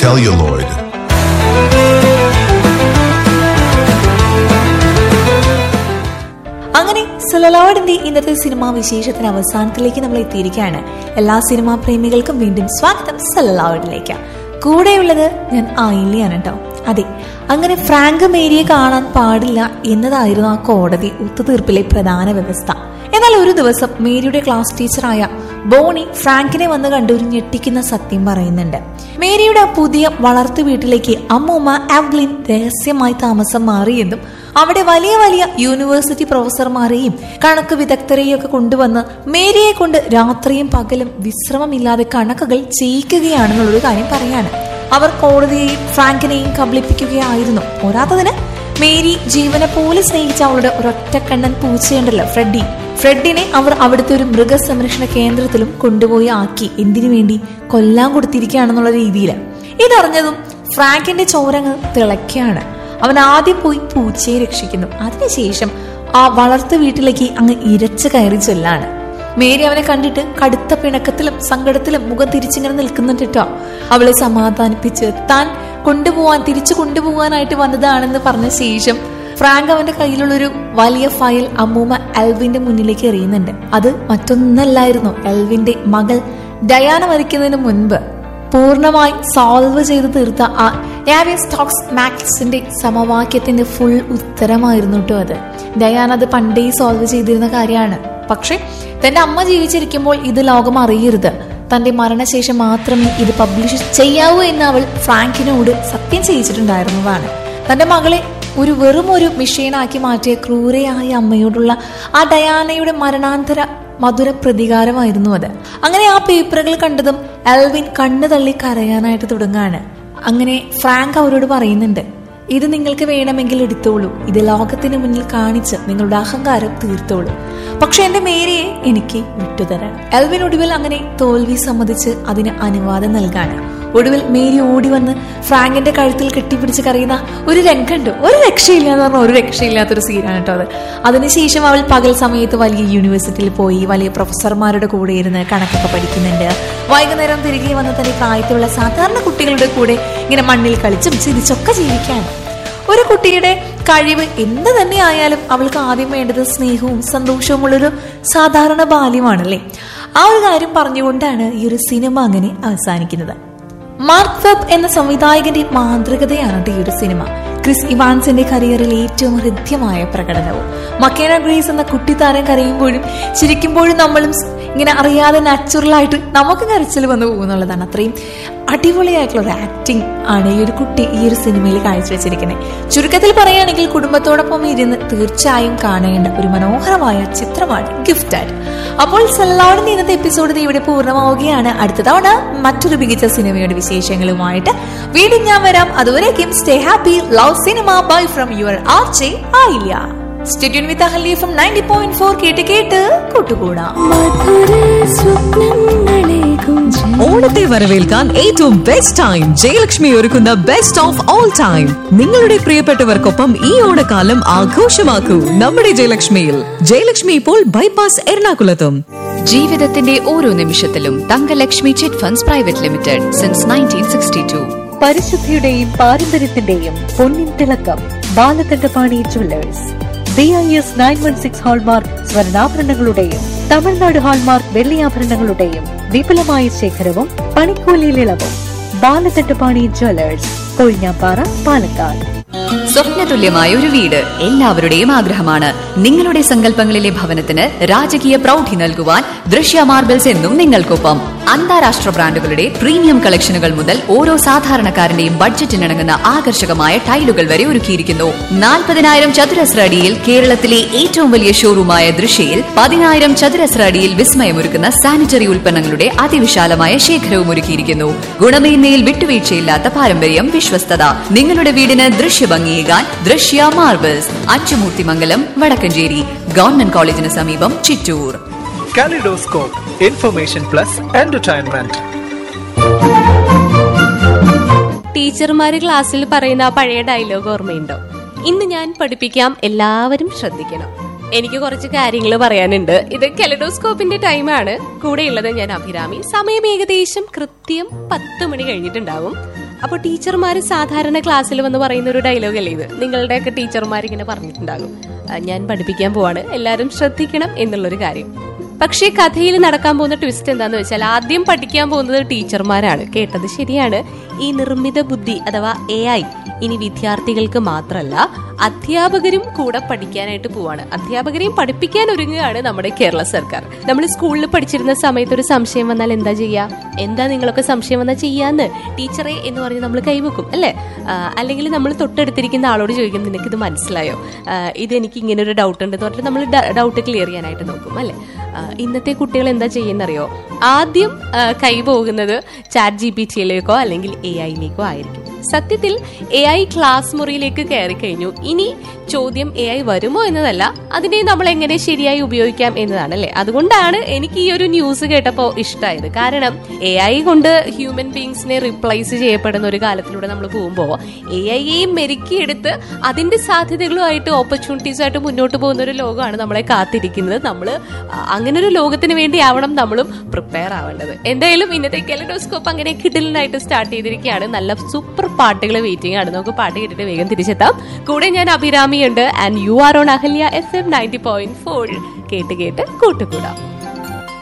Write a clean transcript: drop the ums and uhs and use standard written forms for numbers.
celluloid. അങ്ങനെ സെല്ലുലോയിഡിന്റെ ഇന്നത്തെ cinema വിശേഷത്തിന് അവസാനത്തിലേക്ക് നമ്മൾ എത്തിയിരിക്കുകയാണ്. എല്ലാ സിനിമാ പ്രേമികൾക്കും വീണ്ടും സ്വാഗതം സെല്ലുലോയിഡിലേക്ക്. കൂടെയുള്ളത് ഞാൻ ആയില്യാണ് കേട്ടോ. അതെ, അങ്ങനെ ഫ്രാങ്ക് മേരിയെ കാണാൻ പാടില്ല എന്നതായിരുന്നു ആ കോടതി ഒത്തുതീർപ്പിലെ പ്രധാന വ്യവസ്ഥ. എന്നാൽ ഒരു ദിവസം മേരിയുടെ ക്ലാസ് ടീച്ചറായ ബോണി ഫ്രാങ്കിനെ വന്ന് കണ്ട് ഒരു ഞെട്ടിക്കുന്ന സത്യം പറയുന്നുണ്ട്. മേരിയുടെ പുതിയ വളർത്തു വീട്ടിലേക്ക് അമ്മൂമ്മ എവ്ലിൻ രഹസ്യമായി താമസം മാറിയെന്നും അവിടെ വലിയ വലിയ യൂണിവേഴ്സിറ്റി പ്രൊഫസർമാരെയും കണക്ക് വിദഗ്ധരെയും ഒക്കെ കൊണ്ടുവന്ന് മേരിയെ കൊണ്ട് രാത്രിയും പകലും വിശ്രമമില്ലാതെ കണക്കുകൾ ചെയ്യിക്കുകയാണെന്നുള്ളൊരു കാര്യം പറയാണ്. അവർ കോടതിയെയും ഫ്രാങ്കിനെയും കബളിപ്പിക്കുകയായിരുന്നു. പോരാത്തതിന് മേരി ജീവനെ പോലെ സ്നേഹിച്ച അവളുടെ ഒരൊറ്റക്കണ്ണൻ പൂച്ചയുണ്ടല്ലോ ഫ്രെഡിനെ അവർ അവിടുത്തെ ഒരു മൃഗസംരക്ഷണ കേന്ദ്രത്തിലും കൊണ്ടുപോയി ആക്കി. എന്തിനു വേണ്ടി? കൊല്ലാൻ കൊടുത്തിരിക്കുകയാണെന്നുള്ള രീതിയിൽ. ഇതറിഞ്ഞതും ഫ്രാങ്കിന്റെ ചോരങ്ങ് തിളയ്ക്കാണ്. അവൻ ആദ്യം പോയി പൂച്ചയെ രക്ഷിക്കുന്നു. അതിനുശേഷം ആ വളർത്തു വീട്ടിലേക്ക് അങ്ങ് ഇരച്ചു കയറി ചൊല്ലാണ്. മേരി അവനെ കണ്ടിട്ട് കടുത്ത പിണക്കത്തിലും സങ്കടത്തിലും മുഖം തിരിച്ചിങ്ങനെ നിൽക്കുന്നുണ്ട് കേട്ടോ. അവളെ സമാധാനിപ്പിച്ച് താൻ തിരിച്ചു കൊണ്ടുപോകാനായിട്ട് വന്നതാണെന്ന് പറഞ്ഞ ശേഷം ഫ്രാങ്ക് അവന്റെ കയ്യിലുള്ളൊരു വലിയ ഫയൽ അമ്മൂമ്മ എൽവിന്റെ മുന്നിലേക്ക് എറിയുന്നുണ്ട്. അത് മറ്റൊന്നല്ലായിരുന്നു, എൽവിന്റെ മകൾ ഡയാന മരിക്കുന്നതിന് മുൻപ് പൂർണ്ണമായി സോൾവ് ചെയ്ത് തീർത്ത ആ നാവിയർ-സ്റ്റോക്സ് മാക്സിന്റെ സമവാക്യത്തിന്റെ ഫുൾ ഉത്തരമായിരുന്നു കേട്ടോ അത്. ഡയാന അത് പണ്ടേ സോൾവ് ചെയ്തിരുന്ന കാര്യമാണ്. പക്ഷെ തന്റെ അമ്മ ജീവിച്ചിരിക്കുമ്പോൾ ഇത് ലോകം അറിയരുത്, തന്റെ മരണശേഷം മാത്രമേ ഇത് പബ്ലിഷ് ചെയ്യാവൂ എന്ന് അവൾ ഫ്രാങ്കിനോട് സത്യം ചെയ്യിച്ചിട്ടുണ്ടായിരുന്നതാണ്. തന്റെ മകളെ വെറും ഒരു മിഷീനാക്കി മാറ്റിയ ക്രൂരയായ അമ്മയോടുള്ള ആ ഡയാനയുടെ മരണാന്തര മധുര പ്രതികാരമായിരുന്നു അത്. അങ്ങനെ ആ പേപ്പറുകൾ കണ്ടതും എൽവിൻ കണ്ണു തള്ളി കരയാനായിട്ട് തുടങ്ങാണ്. അങ്ങനെ ഫ്രാങ്ക് അവരോട് പറയുന്നുണ്ട്, ഇത് നിങ്ങൾക്ക് വേണമെങ്കിൽ എടുത്തോളൂ, ഇത് ലോകത്തിന് മുന്നിൽ കാണിച്ച് നിങ്ങളുടെ അഹങ്കാരം തീർത്തോളൂ, പക്ഷെ എന്റെ മേരിയെ എനിക്ക് വിട്ടുതരാൻ. എൽവിൻ ഒടുവിൽ അങ്ങനെ തോൽവി സമ്മതിച്ച് അതിന് അനുവാദം നൽകാണ്. ഒടുവിൽ മേരി ഓടി വന്ന് ഫ്രാങ്കിന്റെ കഴുത്തിൽ കെട്ടിപ്പിടിച്ച് കരയുന്ന ഒരു രംഗമുണ്ട്. ഒരു രക്ഷയില്ലാന്ന് പറഞ്ഞാൽ ഒരു രക്ഷയില്ലാത്തൊരു സീനാണ് കേട്ടോ അത്. അതിനുശേഷം അവൾ പകൽ സമയത്ത് വലിയ യൂണിവേഴ്സിറ്റിയിൽ പോയി വലിയ പ്രൊഫസർമാരുടെ കൂടെ ഇരുന്ന് കണക്കൊക്കെ പഠിക്കുന്നുണ്ട്. വൈകുന്നേരം തിരികെ വന്ന് തന്നെ പ്രായത്തിലുള്ള സാധാരണ കുട്ടികളുടെ കൂടെ ഇങ്ങനെ മണ്ണിൽ കളിച്ചും ചിരിച്ചൊക്കെ ജീവിക്കാണ്. ഒരു കുട്ടിയുടെ കഴിവ് എന്ത് തന്നെ ആയാലും അവൾക്ക് ആദ്യം വേണ്ടത് സ്നേഹവും സന്തോഷവും ഉള്ളൊരു സാധാരണ ബാല്യമാണല്ലേ. ആ ഒരു കാര്യം പറഞ്ഞുകൊണ്ടാണ് ഈ ഒരു സിനിമ അങ്ങനെ അവസാനിക്കുന്നത്. മാർക്ക് വെബ് എന്ന സംവിധായകന്റെ മാന്ത്രികതയാണ് ഈ ഒരു സിനിമ. ക്രിസ് ഇവാൻസിന്റെ കരിയറിൽ ഏറ്റവും ഹൃദ്യമായ പ്രകടനവും മക്കേന ഗ്രേസ് എന്ന കുട്ടിത്താരം കരയുമ്പോഴും ചിരിക്കുമ്പോഴും നമ്മളും ഇങ്ങനെ അറിയാതെ നാച്ചുറലായിട്ട് നമുക്ക് കരച്ചിൽ വന്നു പോകുന്നുള്ളതാണ്. അത്രയും അടിപൊളിയായിട്ടുള്ള ഒരു ആക്ടിങ് ആണ് ഈ ഒരു കുട്ടി ഈ ഒരു സിനിമയിൽ കാഴ്ചവെച്ചിരിക്കുന്നത്. ചുരുക്കത്തിൽ പറയുകയാണെങ്കിൽ കുടുംബത്തോടൊപ്പം ഇരുന്ന് തീർച്ചയായും കാണേണ്ട ഒരു മനോഹരമായ ചിത്രമാണ് ഗിഫ്റ്റഡ്. അപ്പോൾ സെല്ലുലോയിഡിന്റെ ഇന്നത്തെ എപ്പിസോഡ് ഇവിടെ പൂർണ്ണമാവുകയാണ്. അടുത്ത തവണ മറ്റൊരു മികച്ച സിനിമയുടെ വിശേഷങ്ങളുമായിട്ട് വീണ്ടും ഞാൻ വരാം. അതുവരേക്കും stay happy, love cinema, bye from your RJ Ayilya. Stay tuned with Ahalya from 90.4 കേട്ട് കൂട്ടുകൂടാ. ഓണത്തെ വരവേൽക്കാൻ ഏറ്റവും ബെസ്റ്റ് ടൈം ജയലക്ഷ്മി ഒരുക്കുന്ന ബെസ്റ്റ് ഓഫ് ഓൾ ടൈം. നിങ്ങളുടെ പ്രിയപ്പെട്ടവർക്കൊപ്പം ഈ ഓണക്കാലം ആഘോഷമാക്കൂ നമ്മുടെ ജയലക്ഷ്മിയിൽ. ജയലക്ഷ്മി ഇപ്പോൾ ബൈപ്പാസ് എറണാകുളത്തും. ജീവിതത്തിന്റെ ഓരോ നിമിഷത്തിലും Thankalakshmi chit funds private limited since 1962. പരിശുദ്ധിയുടെയും പാരമ്പര്യത്തിന്റെയും പൊന്നിൻ തിളക്കം Balakandapani Jewellers. BIS 916 hallmark സ്വർണ്ണാഭരണങ്ങളുടെയും Tamil Nadu hallmark വെള്ളിയാഭരണങ്ങളുടെയും വിപുലമായ ശേഖരവും പണിക്കൂലിയിൽ ഇളവും. ബാലകണ്ഠപാണി ജ്വല്ലേഴ്സ്, കൊഴിഞ്ഞാപ്പാറ, പാലക്കാട്. സ്വപ്നതുല്യമായ ഒരു വീട് എല്ലാവരുടെയും ആഗ്രഹമാണ്. നിങ്ങളുടെ സങ്കല്പങ്ങളിലെ ഭവനത്തിന് രാജകീയ പ്രൗഢി നൽകുവാൻ ദൃശ്യ മാർബിൾസ് എന്നും നിങ്ങൾക്കൊപ്പം. അന്താരാഷ്ട്ര ബ്രാൻഡുകളുടെ പ്രീമിയം കളക്ഷനുകൾ മുതൽ ഓരോ സാധാരണക്കാരന്റെയും ബഡ്ജറ്റിനിണങ്ങുന്ന ആകർഷകമായ ടൈലുകൾ വരെ ഒരുക്കിയിരിക്കുന്നു. 40,000 ചതുരശ്ര അടിയിൽ കേരളത്തിലെ ഏറ്റവും വലിയ ഷോറൂമായ ദൃശ്യയിൽ 10,000 ചതുരശ്ര അടിയിൽ വിസ്മയമൊരുക്കുന്ന സാനിറ്ററി ഉൽപ്പന്നങ്ങളുടെ അതിവിശാലമായ ശേഖരവും ഒരുക്കിയിരിക്കുന്നു. ഗുണമേന്മയിൽ വിട്ടുവീഴ്ചയില്ലാത്ത പാരമ്പര്യം, വിശ്വസ്തത. നിങ്ങളുടെ വീടിന് ദൃശ്യഭംഗിയേകാൻ ദൃശ്യ മാർബിൾസ്, അച്ചുമൂർത്തിമംഗലം, വടക്കഞ്ചേരി. ഗവൺമെന്റ് കോളേജിന് സമീപം, Chittur. Kaleidoscope, information plus entertainment. ടീച്ചർമാര് ക്ലാസ്സിൽ പറയുന്ന പഴയ ഡയലോഗ് ഓർമ്മയുണ്ടോ? ഇന്ന് ഞാൻ പഠിപ്പിക്കാം, എല്ലാവരും ശ്രദ്ധിക്കണം. എനിക്ക് കുറച്ച് കാര്യങ്ങൾ പറയാനുണ്ട്. ഇത് കെലഡോസ്കോപ്പിന്റെ ടൈമാണ്. കൂടെയുള്ളത് ഞാൻ അഭിരാമി. സമയം ഏകദേശം കൃത്യം 10 മണി കഴിഞ്ഞിട്ടുണ്ടാവും. അപ്പോൾ ടീച്ചർമാർ സാധാരണ ക്ലാസ്സിൽ വന്ന് പറയുന്ന ഒരു ഡയലോഗ് അല്ലേ ഇത്? നിങ്ങളുടെയൊക്കെ ടീച്ചർമാർ ഇങ്ങനെ പറഞ്ഞിട്ടുണ്ടാകും, ഞാൻ പഠിപ്പിക്കാൻ പോവാണ്, എല്ലാവരും ശ്രദ്ധിക്കണം എന്നുള്ളൊരു കാര്യം. പക്ഷേ കഥയിൽ നടക്കാൻ പോകുന്ന ട്വിസ്റ്റ് എന്താന്ന് വെച്ചാൽ ആദ്യം പഠിക്കാൻ പോകുന്നത് ടീച്ചർമാരാണ്. കേട്ടത് ശരിയാണ്. ഈ നിർമ്മിത ബുദ്ധി അഥവാ AI ഇനി വിദ്യാർത്ഥികൾക്ക് മാത്രമല്ല അധ്യാപകരും കൂടെ പഠിക്കാനായിട്ട് പോവാണ്. അധ്യാപകരെയും പഠിപ്പിക്കാൻ ഒരുങ്ങുകയാണ് നമ്മുടെ കേരള സർക്കാർ. നമ്മൾ സ്കൂളിൽ പഠിച്ചിരുന്ന സമയത്ത് ഒരു സംശയം വന്നാൽ എന്താ ചെയ്യുക? എന്താ നിങ്ങളൊക്കെ സംശയം വന്നാൽ ചെയ്യാന്ന് ടീച്ചറെ എന്ന് പറഞ്ഞ് നമ്മൾ കൈവെക്കും അല്ലേ? അല്ലെങ്കിൽ നമ്മൾ തൊട്ടടുത്തിരിക്കുന്ന ആളോട് ചോദിക്കും, നിനക്കിത് മനസ്സിലായോ? ഇതെനിക്ക് ഇങ്ങനെ ഒരു ഡൗട്ട് ഉണ്ടെന്ന് പറഞ്ഞിട്ട് നമ്മൾ ഡൗട്ട് ക്ലിയർ ചെയ്യാനായിട്ട് നോക്കും അല്ലേ? ഇന്നത്തെ കുട്ടികൾ എന്താ ചെയ്യുന്നറിയോ? ആദ്യം കൈ പോകുന്നത് ChatGPT-യിലേക്കോ അല്ലെങ്കിൽ AI-യിലേക്കോ ആയിരിക്കും. സത്യത്തിൽ AI ക്ലാസ് മുറിയിലേക്ക് കയറി കഴിഞ്ഞു. ഇനി ചോദ്യം AI വരുമോ എന്നതല്ല, അതിനെ നമ്മൾ എങ്ങനെ ശരിയായി ഉപയോഗിക്കാം എന്നതാണ് അല്ലേ? അതുകൊണ്ടാണ് എനിക്ക് ഈ ഒരു ന്യൂസ് കേട്ടപ്പോൾ ഇഷ്ടമായത്. കാരണം AI കൊണ്ട് ഹ്യൂമൻ ബീങ്സിനെ റിപ്ലേസ് ചെയ്യപ്പെടുന്ന ഒരു കാലത്തിലൂടെ നമ്മൾ പോകുമ്പോൾ AI-യെയും മെരുക്കിയെടുത്ത് അതിന്റെ സാധ്യതകളുമായിട്ട് ഓപ്പർച്യൂണിറ്റീസായിട്ട് മുന്നോട്ട് പോകുന്ന ഒരു ലോകമാണ് നമ്മളെ കാത്തിരിക്കുന്നത്. നമ്മൾ അങ്ങനെ ഒരു ലോകത്തിന് വേണ്ടി ആവണം നമ്മളും പ്രിപ്പയർ ആവേണ്ടത്. എന്തായാലും ഇന്നത്തെ കെലഡോസ്കോപ്പ് അങ്ങനെ കിഡിലിനായിട്ട് സ്റ്റാർട്ട് ചെയ്തിരിക്കുകയാണ്. നല്ല സൂപ്പർ പാട്ടുകൾ വെയിറ്റിംഗ് ആണ്. നമുക്ക് പാട്ട് കേട്ടിട്ട് വേഗം തിരിച്ചെത്താം. കൂടെ ഞാൻ അഭിരാമിയുണ്ട്. And you are on Ahalya FM 90.4. കേട്ട് കേട്ട് കൂട്ടുകൂടാം.